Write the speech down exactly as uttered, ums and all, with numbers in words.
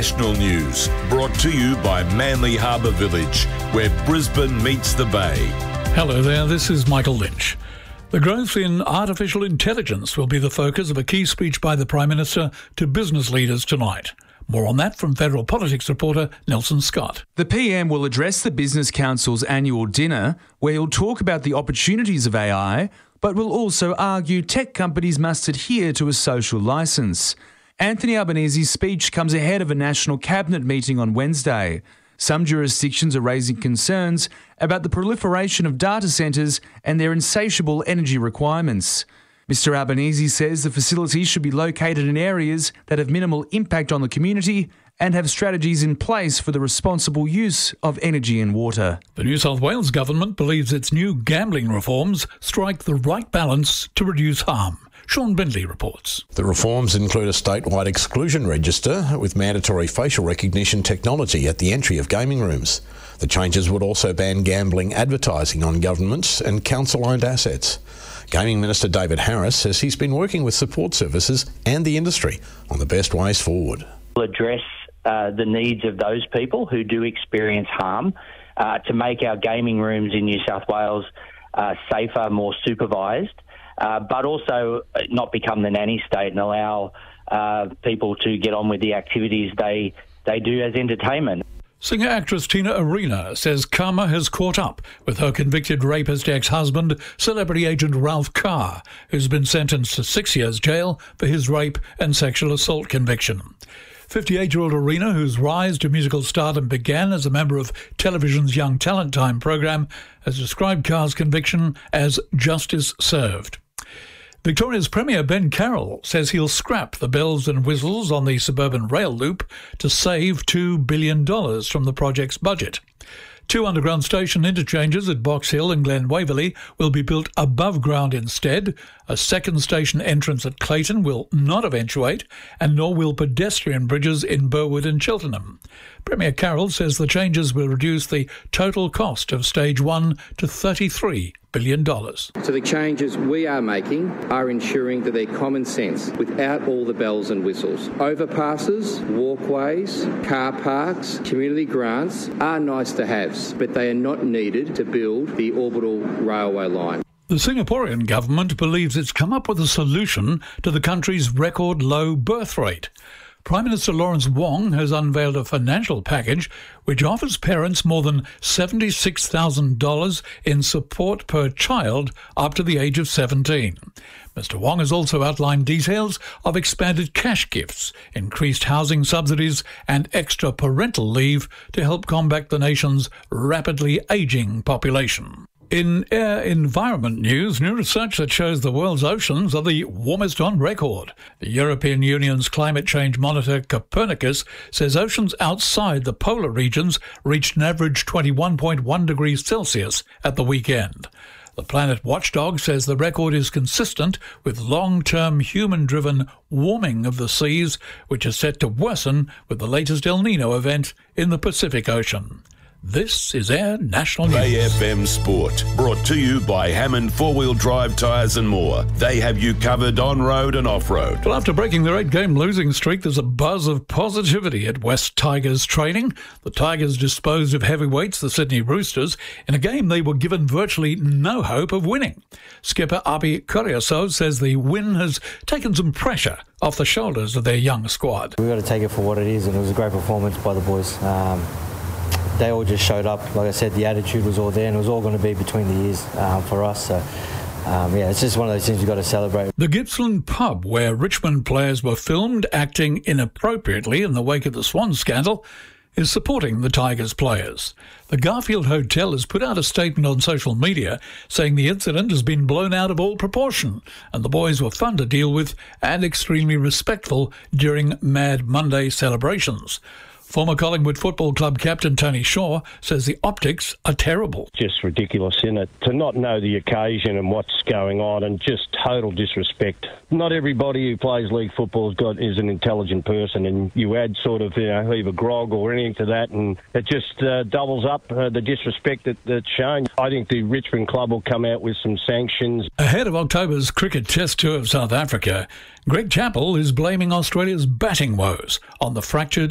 National News, brought to you by Manly Harbour Village, where Brisbane meets the Bay. Hello there, this is Michael Lynch. The growth in artificial intelligence will be the focus of a key speech by the Prime Minister to business leaders tonight. More on that from Federal Politics reporter Nelson Scott. The P M will address the Business Council's annual dinner, where he'll talk about the opportunities of A I, but will also argue tech companies must adhere to a social licence. Anthony Albanese's speech comes ahead of a National Cabinet meeting on Wednesday. Some jurisdictions are raising concerns about the proliferation of data centres and their insatiable energy requirements. Mister Albanese says the facilities should be located in areas that have minimal impact on the community and have strategies in place for the responsible use of energy and water. The New South Wales government believes its new gambling reforms strike the right balance to reduce harm. Sean Bindley reports. The reforms include a statewide exclusion register with mandatory facial recognition technology at the entry of gaming rooms. The changes would also ban gambling advertising on government and council-owned assets. Gaming Minister David Harris says he's been working with support services and the industry on the best ways forward. We'll address uh, the needs of those people who do experience harm uh, to make our gaming rooms in New South Wales uh, safer, more supervised, uh, but also not become the nanny state and allow uh, people to get on with the activities they, they do as entertainment. Singer-actress Tina Arena says karma has caught up with her convicted rapist ex-husband, celebrity agent Ralph Carr, who's been sentenced to six years jail for his rape and sexual assault conviction. fifty-eight-year-old Arena, whose rise to musical stardom began as a member of television's Young Talent Time programme, has described Carr's conviction as justice served. Victoria's Premier Ben Carroll says he'll scrap the bells and whistles on the suburban rail loop to save two billion dollars from the project's budget. Two underground station interchanges at Box Hill and Glen Waverley will be built above ground instead. A second station entrance at Clayton will not eventuate, and nor will pedestrian bridges in Burwood and Cheltenham. Premier Carroll says the changes will reduce the total cost of Stage one to thirty-three billion dollars. So the changes we are making are ensuring that they're common sense without all the bells and whistles. Overpasses, walkways, car parks, community grants are nice to haves, but they are not needed to build the orbital railway line. The Singaporean government believes it's come up with a solution to the country's record low birth rate. Prime Minister Lawrence Wong has unveiled a financial package which offers parents more than seventy-six thousand dollars in support per child up to the age of seventeen. Mister Wong has also outlined details of expanded cash gifts, increased housing subsidies and extra parental leave to help combat the nation's rapidly ageing population. In air environment news, new research that shows the world's oceans are the warmest on record. The European Union's climate change monitor Copernicus says oceans outside the polar regions reached an average twenty-one point one degrees Celsius at the weekend. The Planet Watchdog says the record is consistent with long-term human-driven warming of the seas, which is set to worsen with the latest El Nino event in the Pacific Ocean. This is Air National News. Bay F M Sport, brought to you by Hammond Four-Wheel Drive Tyres and More. They have you covered on-road and off-road. Well, after breaking their eight-game losing streak, there's a buzz of positivity at West Tigers training. The Tigers disposed of heavyweights, the Sydney Roosters, in a game they were given virtually no hope of winning. Skipper Api Koriasov says the win has taken some pressure off the shoulders of their young squad. We've got to take it for what it is, and it was a great performance by the boys. Um, They all just showed up. Like I said, the attitude was all there, and it was all going to be between the ears um, for us. So, um, yeah, it's just one of those things you've got to celebrate. The Gippsland pub, where Richmond players were filmed acting inappropriately in the wake of the Swan scandal, is supporting the Tigers players. The Garfield Hotel has put out a statement on social media saying the incident has been blown out of all proportion and the boys were fun to deal with and extremely respectful during Mad Monday celebrations. Former Collingwood Football Club captain Tony Shaw says the optics are terrible. Just ridiculous, isn't it? To not know the occasion and what's going on, and just total disrespect. Not everybody who plays league football has got, is an intelligent person, and you add sort of, you know, either grog or anything to that, and it just uh, doubles up uh, the disrespect that, that's shown. I think the Richmond club will come out with some sanctions. Ahead of October's cricket test tour of South Africa, Greg Chappell is blaming Australia's batting woes on the fractured